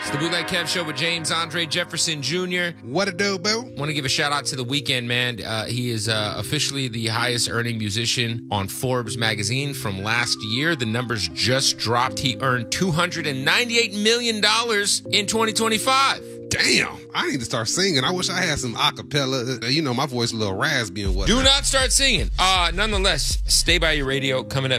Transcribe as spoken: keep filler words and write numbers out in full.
It's the Bootleg Kev Show with James Andre Jefferson Junior What a do, boo? Want to give a shout out to The Weeknd, man. Uh, he is uh, officially the highest earning musician on Forbes magazine from last year. The numbers just dropped. He earned two hundred ninety-eight million dollars in twenty twenty-five. Damn, I need to start singing. I wish I had some acapella. You know, my voice a little raspy and whatnot. Do not start singing. Uh, nonetheless, stay by your radio. Coming up